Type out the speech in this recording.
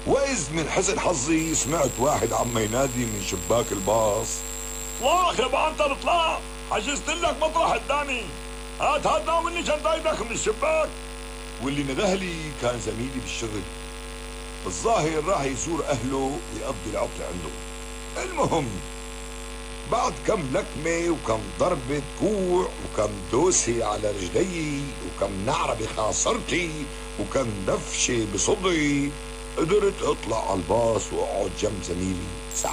وإذ من حسن حظي سمعت واحد عم ينادي من شباك الباص: اطلاق يا بعنتر اطلاق، حجزت لك مطرح قدامي، هات ناولني جنطايدك من الشباك. واللي ندهلي كان زميلي بالشغل، الظاهر راح يزور أهله يقضي العطلة عندهم. المهم بعد كم لكمة وكم ضربة كوع وكم دوسة على رجلي وكم نعرة بخاصرتي وكم دفشة بصدري، قدرت اطلع على الباص واقعد جنب زميلي ساعة.